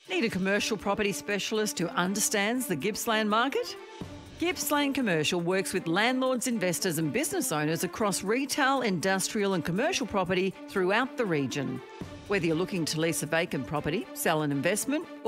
Need a commercial property specialist who understands the Gippsland market? Gippsland Commercial works with landlords, investors and business owners across retail, industrial and commercial property throughout the region. Whether you're looking to lease a vacant property, sell an investment or